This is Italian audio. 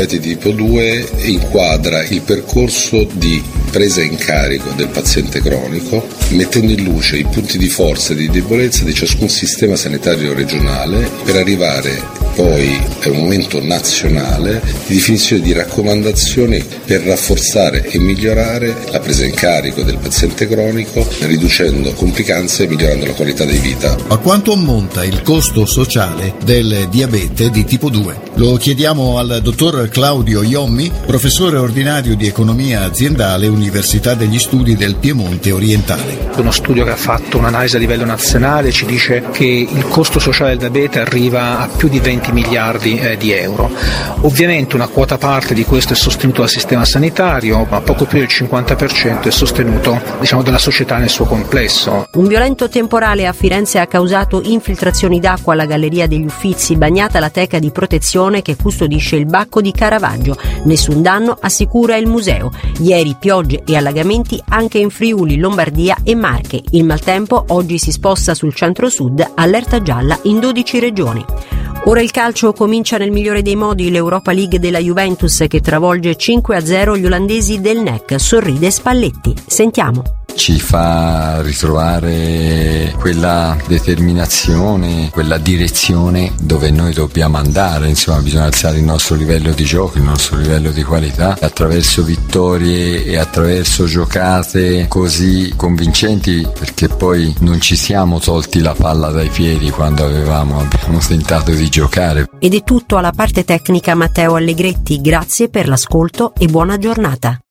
diabete di tipo 2 inquadra il percorso di presa in carico del paziente cronico, mettendo in luce i punti di forza e di debolezza di ciascun sistema sanitario regionale, per arrivare poi a un momento nazionale di definizione di raccomandazioni per rafforzare e migliorare la presa in carico del paziente cronico, riducendo complicanze e migliorando la qualità di vita. A quanto ammonta il costo sociale del diabete di tipo 2? Lo chiediamo al dottor Claudio Iommi, professore ordinario di economia aziendale, Università degli Studi del Piemonte Orientale. Uno studio che ha fatto un'analisi a livello nazionale ci dice che il costo sociale del diabete arriva a più di 20 miliardi di euro. Ovviamente una quota parte di questo è sostenuto dal sistema sanitario, ma poco più del 50% è sostenuto, dalla società nel suo complesso. Un violento temporale a Firenze ha causato infiltrazioni d'acqua alla Galleria degli Uffizi, bagnata la teca di protezione che custodisce il Bacco di Caravaggio. Nessun danno, assicura il museo. Ieri piogge e allagamenti anche in Friuli, Lombardia e Marche. Il maltempo oggi si sposta sul centro-sud, allerta gialla in 12 regioni. Ora il calcio comincia nel migliore dei modi, l'Europa League della Juventus che travolge 5-0 gli olandesi del NEC. Sorride Spalletti. Sentiamo. Ci fa ritrovare quella determinazione, quella direzione dove noi dobbiamo andare, bisogna alzare il nostro livello di gioco, il nostro livello di qualità, attraverso vittorie e attraverso giocate così convincenti, perché poi non ci siamo tolti la palla dai piedi quando abbiamo tentato di giocare. Ed è tutto alla parte tecnica Matteo Allegretti, grazie per l'ascolto e buona giornata.